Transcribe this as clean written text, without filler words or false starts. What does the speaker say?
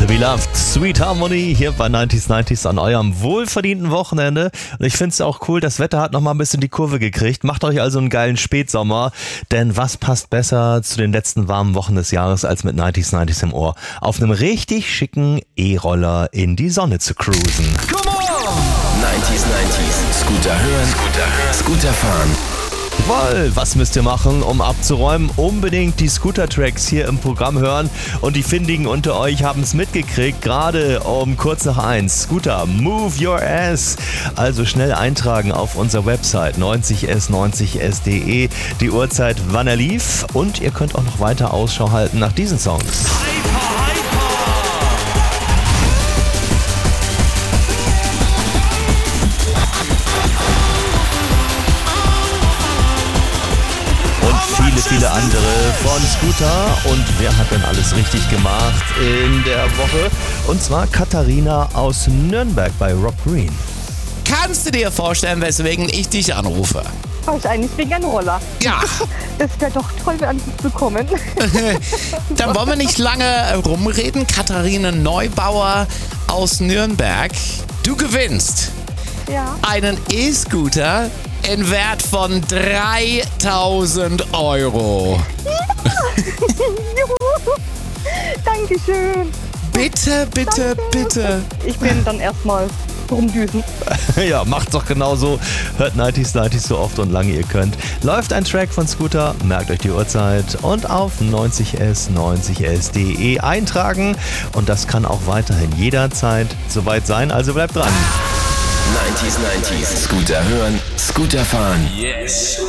be loved. Sweet Harmony hier bei 90s an eurem wohlverdienten Wochenende. Und ich finde es auch cool, das Wetter hat nochmal ein bisschen die Kurve gekriegt. Macht euch also einen geilen Spätsommer, denn was passt besser zu den letzten warmen Wochen des Jahres als mit 90s im Ohr? Auf einem richtig schicken E-Roller in die Sonne zu cruisen. Come on! 90s. Scooter hören, Scooter fahren. Jawohl, was müsst ihr machen, um abzuräumen? Unbedingt die Scooter-Tracks hier im Programm hören. Und die Findigen unter euch haben es mitgekriegt, gerade um kurz nach 1. Scooter, move your ass. Also schnell eintragen auf unserer Website 90s90s.de, die Uhrzeit, wann er lief. Und ihr könnt auch noch weiter Ausschau halten nach diesen Songs. Viele andere von Scooter. Und wer hat denn alles richtig gemacht in der Woche? Und zwar Katharina aus Nürnberg bei Rob Green. Kannst du dir vorstellen, weswegen ich dich anrufe? Wahrscheinlich wegen einem Roller. Ja. Das wäre doch toll, einen Anruf bekommen. Dann wollen wir nicht lange rumreden. Katharina Neubauer aus Nürnberg. Du gewinnst einen E-Scooter in Wert von 3.000 €. Ja. Dankeschön. Bitte. Ich bin dann erstmal rumdüsen. Ja, macht's doch genauso. Hört 90s so oft und lange ihr könnt. Läuft ein Track von Scooter, merkt euch die Uhrzeit und auf 90s90s.de eintragen. Und das kann auch weiterhin jederzeit soweit sein, also bleibt dran. 90s. Scooter hören, Scooter fahren. Yes.